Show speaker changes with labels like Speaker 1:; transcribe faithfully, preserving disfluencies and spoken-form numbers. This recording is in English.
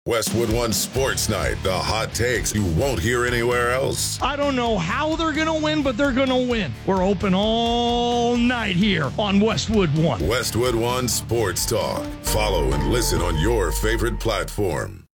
Speaker 1: Westwood One Sports Night, the hot takes you won't hear anywhere else.
Speaker 2: I don't know how they're going to win, but they're going to win. We're open all night here on Westwood One.
Speaker 1: Westwood One Sports Talk. Follow and listen on your favorite platform.